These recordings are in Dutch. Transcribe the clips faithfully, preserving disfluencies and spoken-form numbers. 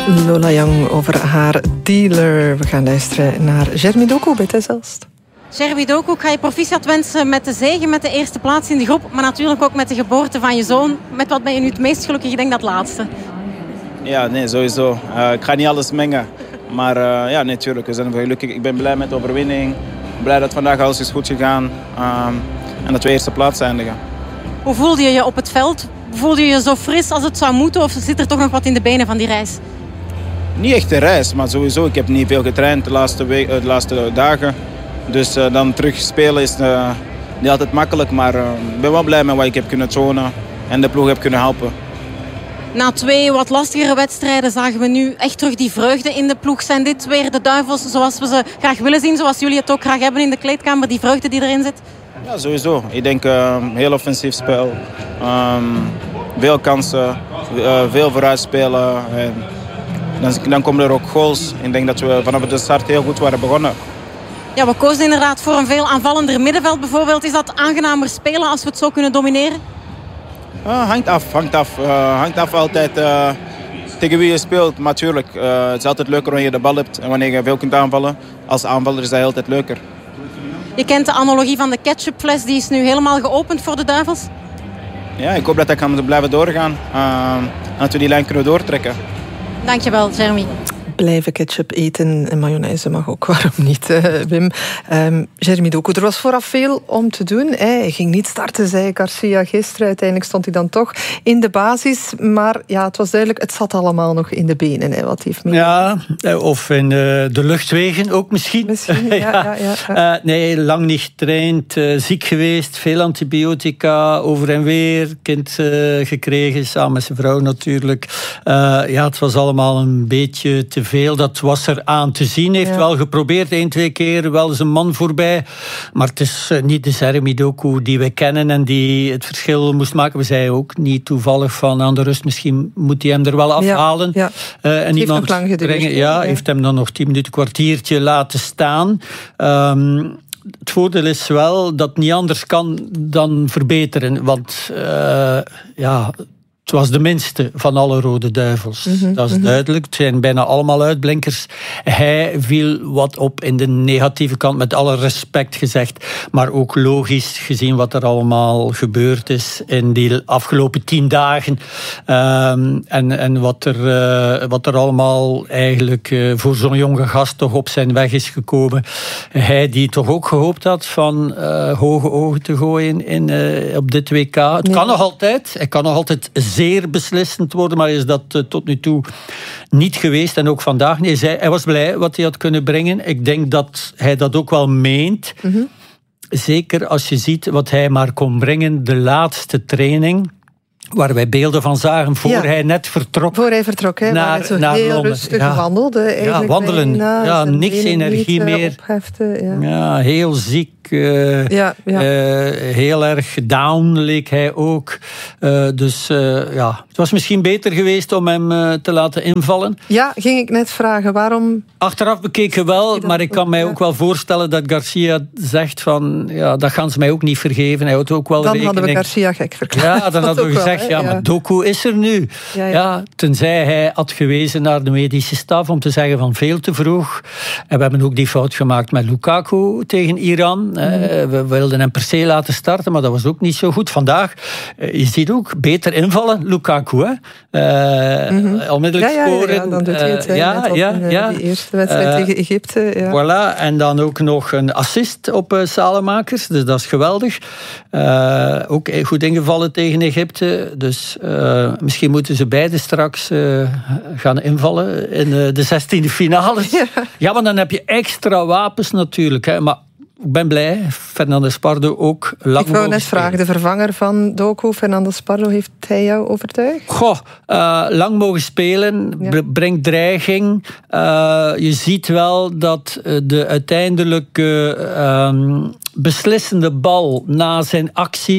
Lola Young over haar dealer. We gaan luisteren naar Jeremy Doku bij Tezzelst. Jeremy Doku, ik ga je proficiat wensen met de zege, met de eerste plaats in de groep, maar natuurlijk ook met de geboorte van je zoon. Met wat ben je nu het meest gelukkig? Ik denk dat laatste. Ja, nee, sowieso. Uh, ik ga niet alles mengen. Maar uh, ja, natuurlijk, we zijn gelukkig. Ik ben blij met de overwinning. Blij dat vandaag alles is goed gegaan. Um, en dat we eerste plaats eindigen. Hoe voelde je je op het veld? Voelde je je zo fris als het zou moeten? Of zit er toch nog wat in de benen van die reis? Niet echt een reis, maar sowieso. Ik heb niet veel getraind de laatste, week, de laatste dagen. Dus uh, dan terug spelen is uh, niet altijd makkelijk. Maar uh, ik ben wel blij met wat ik heb kunnen tonen. En de ploeg heb kunnen helpen. Na twee wat lastigere wedstrijden zagen we nu echt terug die vreugde in de ploeg. Zijn dit weer de duivels zoals we ze graag willen zien? Zoals jullie het ook graag hebben in de kleedkamer? Die vreugde die erin zit? Ja, sowieso. Ik denk uh, heel offensief spel. Um, veel kansen. Uh, veel vooruitspelen. En dan, dan komen er ook goals. Ik denk dat we vanaf de start heel goed waren begonnen. Ja, we kozen inderdaad voor een veel aanvallender middenveld bijvoorbeeld. Is dat aangenamer spelen als we het zo kunnen domineren? Uh, hangt af, hangt af. Uh, hangt af altijd uh, tegen wie je speelt. Maar natuurlijk, uh, het is altijd leuker wanneer je de bal hebt en wanneer je veel kunt aanvallen. Als aanvaller is dat altijd leuker. Je kent de analogie van de ketchupfles, die is nu helemaal geopend voor de Duivels. Ja, ik hoop dat dat kan blijven doorgaan. Uh, en dat we die lijn kunnen doortrekken. Dankjewel, Jeremy. Blijven ketchup eten en mayonaise mag ook, waarom niet, uh, Wim? Um, Jeremy Doku, er was vooraf veel om te doen. Hè. Hij ging niet starten, zei Garcia gisteren. Uiteindelijk stond hij dan toch in de basis. Maar ja, het was duidelijk, het zat allemaal nog in de benen. Hè, wat heeft mee... Ja, of in uh, de luchtwegen ook misschien. Misschien, ja. ja, ja, ja. Uh, nee, lang niet getraind, uh, ziek geweest, veel antibiotica, over en weer, kind uh, gekregen, samen met zijn vrouw natuurlijk. Uh, ja, het was allemaal een beetje te veel. Dat was er aan te zien. Heeft ja. wel geprobeerd, één, twee keer, wel eens een man voorbij. Maar het is uh, niet de Jeremy Doku die we kennen en die het verschil moest maken. We zeiden ook niet toevallig van aan de rust, misschien moet hij hem er wel afhalen. Ja, ja. Uh, en iemand lang brengen. Ja, ja, heeft hem dan nog tien minuten, kwartiertje laten staan. Um, Het voordeel is wel dat het niet anders kan dan verbeteren. Want uh, ja... Het was de minste van alle Rode Duivels. Mm-hmm, dat is mm-hmm. duidelijk. Het zijn bijna allemaal uitblinkers. Hij viel wat op in de negatieve kant, met alle respect gezegd. Maar ook logisch, gezien wat er allemaal gebeurd is in die afgelopen tien dagen. Um, en en wat, er, uh, wat er allemaal eigenlijk uh, voor zo'n jonge gast toch op zijn weg is gekomen. Hij die toch ook gehoopt had van uh, hoge ogen te gooien in, uh, op dit W K. Het nee. kan nog altijd. Hij kan nog altijd zeer beslissend worden, maar is dat uh, tot nu toe niet geweest. En ook vandaag. Nee, hij, hij was blij wat hij had kunnen brengen. Ik denk dat hij dat ook wel meent. Mm-hmm. Zeker als je ziet wat hij maar kon brengen. De laatste training, waar wij beelden van zagen voor ja. hij net vertrok. Voor hij vertrok, hè, naar, waar hij zo naar heel Londen. rustig ja. wandelde. Ja, wandelen. Bijna, ja, niks energie meer. Ophefte, ja. ja, heel ziek. Uh, ja, ja. Uh, heel erg down leek hij ook. Uh, dus uh, ja, het was misschien beter geweest om hem uh, te laten invallen. Ja, ging ik net vragen. Waarom? Achteraf bekeken wel, maar ik kan mij ook wel voorstellen dat Garcia zegt van, ja, dat gaan ze mij ook niet vergeven. Hij houdt ook wel dan rekening. hadden we Garcia gek verklaard. Ja, dan hadden we gezegd, wel, ja, maar Doku is er nu. Ja, ja. Ja, tenzij hij had gewezen naar de medische staf om te zeggen van veel te vroeg. En we hebben ook die fout gemaakt met Lukaku tegen Iran. Mm. Uh, we wilden hem per se laten starten, maar dat was ook niet zo goed. Vandaag, uh, je ziet ook, beter invallen, Lukaku. Hè? Uh, mm-hmm. Onmiddellijk ja, ja, scoren. Ja, ja, dan doet hij het. Uh, ja, op, ja, uh, ja. Die eerste wedstrijd uh, tegen Egypte. Ja. Voilà, en dan ook nog een assist op uh, Salemakers, dus dat is geweldig. Uh, ook goed ingevallen tegen Egypte, dus uh, misschien moeten ze beide straks uh, gaan invallen in uh, de zestiende finales. Ja. ja, maar dan heb je extra wapens natuurlijk, hè, maar ik ben blij. Fernandes Pardo ook lang. Ik wou net vragen, de vervanger van Doku, Fernandes Pardo, heeft hij jou overtuigd? Goh, uh, lang mogen spelen, ja. brengt dreiging. Uh, je ziet wel dat de uiteindelijke uh, um, beslissende bal na zijn actie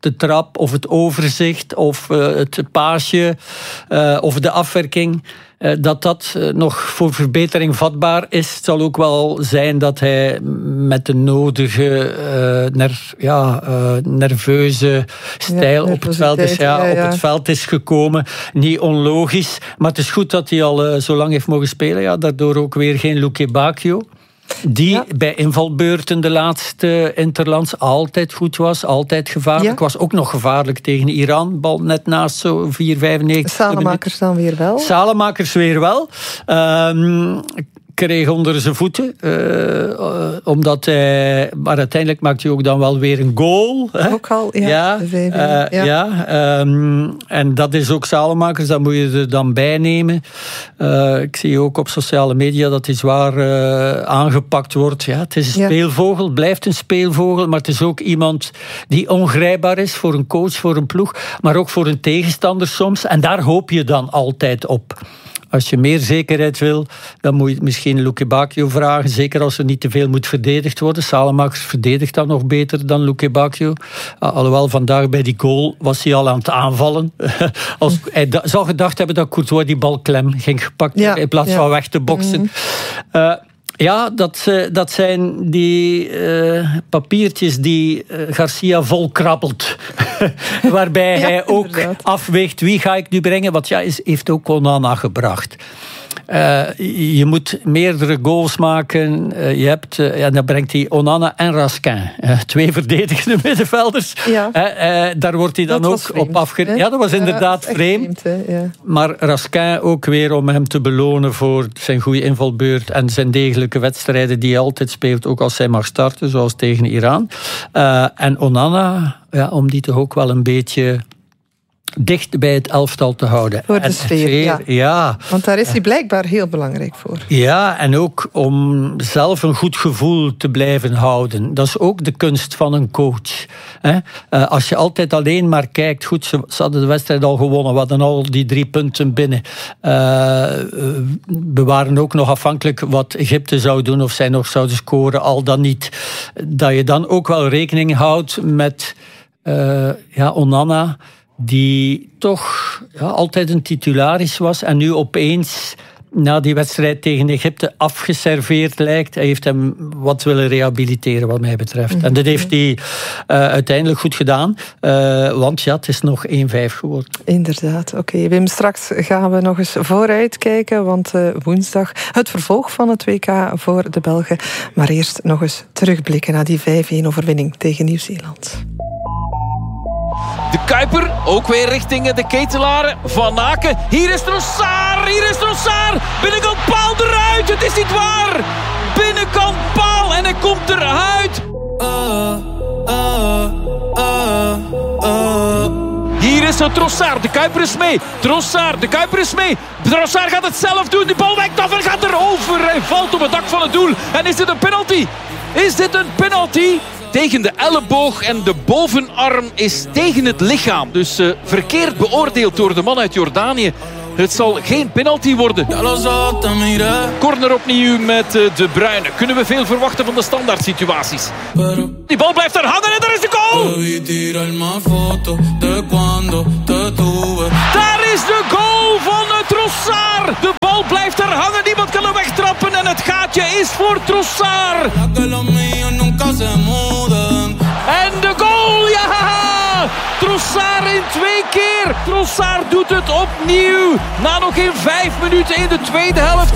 de trap of het overzicht of uh, het paasje uh, of de afwerking, uh, dat dat uh, nog voor verbetering vatbaar is. Het zal ook wel zijn dat hij met de nodige uh, ner, ja, uh, nerveuze stijl ja, op, het veld is, ja, ja, ja. op het veld is gekomen. Niet onlogisch, maar het is goed dat hij al uh, zo lang heeft mogen spelen. Ja, daardoor ook weer geen Luque Bacchio. Die ja. bij invalbeurten de laatste interlands altijd goed was, altijd gevaarlijk. Ja. Was ook nog gevaarlijk tegen Iran. Bal net naast zo vier vijfennegentig. Salemakers dan weer wel. Salemakers weer wel. Um, kreeg onder zijn voeten. Uh, uh, omdat hij... Maar uiteindelijk maakt hij ook dan wel weer een goal. Hè? Ook al, ja. Ja, uh, ja. ja um, en dat is ook Salemakers, dat moet je er dan bij nemen. Uh, ik zie ook op sociale media dat hij zwaar uh, aangepakt wordt. Ja, het is een ja. speelvogel, blijft een speelvogel, maar het is ook iemand die ongrijpbaar is voor een coach, voor een ploeg, maar ook voor een tegenstander soms. En daar hoop je dan altijd op. Als je meer zekerheid wil, dan moet je misschien Luque Bacchio vragen. Zeker als er niet te veel moet verdedigd worden. Salemakers verdedigt dan nog beter dan Luque Bacchio. Alhoewel, vandaag bij die goal was hij al aan het aanvallen. Als, hij da- zou gedacht hebben dat Courtois die bal klem ging gepakt ja, in plaats ja. van weg te boksen. Mm. Uh, Ja, dat, dat zijn die uh, papiertjes die uh, Garcia volkrabbelt. Waarbij ja, hij ook inderdaad. afweegt, wie ga ik nu brengen? Want ja, is, heeft ook Onana gebracht. Uh, je moet meerdere goals maken. Uh, je hebt, uh, ja, dan brengt hij Onana en Raskin. Uh, twee verdedigende middenvelders. Ja. Uh, uh, daar wordt hij dan dat ook vreemd, op afgerekend. Ja, dat was inderdaad ja, vreemd. vreemd ja. Maar Raskin ook weer om hem te belonen voor zijn goede invalbeurt en zijn degelijke wedstrijden die hij altijd speelt, ook als hij mag starten, zoals tegen Iran. Uh, en Onana, ja, om die toch ook wel een beetje dicht bij het elftal te houden. Voor de en sfeer, sfeer ja. ja. Want daar is hij blijkbaar heel belangrijk voor. Ja, en ook om zelf een goed gevoel te blijven houden. Dat is ook de kunst van een coach. He? Uh, als je altijd alleen maar kijkt, goed, ze, ze hadden de wedstrijd al gewonnen, we hadden al die drie punten binnen. Uh, we waren ook nog afhankelijk wat Egypte zou doen, of zij nog zouden scoren, al dan niet. Dat je dan ook wel rekening houdt met uh, ja, Onana, die toch ja, altijd een titularis was en nu opeens na die wedstrijd tegen Egypte afgeserveerd lijkt. Hij heeft hem wat willen rehabiliteren wat mij betreft. Mm-hmm. En dat heeft hij uh, uiteindelijk goed gedaan. Uh, want ja, het is nog één vijf geworden. Inderdaad. Oké, okay, Wim, straks gaan we nog eens vooruit kijken. Want uh, woensdag het vervolg van het W K voor de Belgen. Maar eerst nog eens terugblikken naar die vijf-een overwinning tegen Nieuw-Zeeland. De Kuiper, ook weer richting de ketelaren. Van Aken, hier is Trossard, hier is Trossard. Binnenkant paal eruit, het is niet waar. Binnenkant paal en hij komt eruit. Uh, uh, uh, uh. Hier is het Trossard, de Kuiper is mee. Trossard, de Kuiper is mee. Trossard gaat het zelf doen, die bal wijkt af en gaat erover. Hij valt op het dak van het doel. En is dit een penalty? Is dit een penalty? Tegen de elleboog en de bovenarm is tegen het lichaam. Dus uh, verkeerd beoordeeld door de man uit Jordanië. Het zal geen penalty worden. Corner opnieuw met uh, De Bruyne. Kunnen we veel verwachten van de standaard situaties. Die bal blijft er hangen en daar is de goal! Daar is de goal van uh, Trossard! De bal blijft er hangen, niemand kan hem wegtrappen en het gaatje is voor Trossard. En de goal, ja! Trossard in twee keer. Trossard doet het opnieuw. Na nog geen vijf minuten in de tweede helft.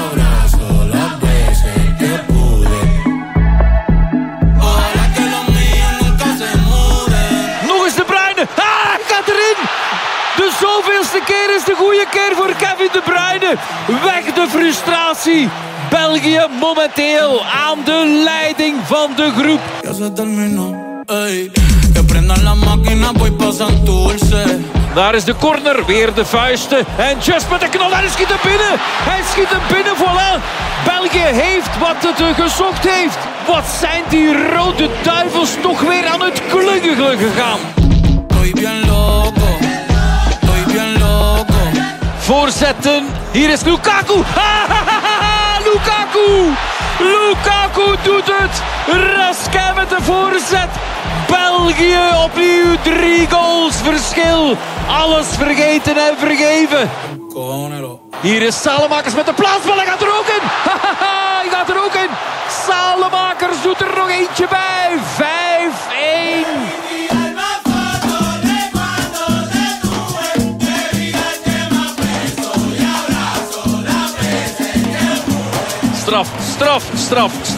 Nog eens De Bruyne. Ah, hij gaat erin. De zoveelste keer is de goede keer voor Kevin De Bruyne. Weg de frustratie. België momenteel aan de leiding van de groep. Daar is de corner, weer de vuisten. En Just met de knal, hij schiet hem binnen. Hij schiet hem binnen, voilà. België heeft wat het gezocht heeft. Wat zijn die rode duivels toch weer aan het klungelen gegaan. Voorzetten, hier is Lukaku. Lukaku! Lukaku doet het. Raskin met de voorzet. België opnieuw drie goals verschil. Alles vergeten en vergeven. Hier is Salemakers met de plaatsbal. Hij gaat er ook in. Hij gaat er ook in. Salemakers doet er nog eentje bij. vijf één. Straf, straf, straf.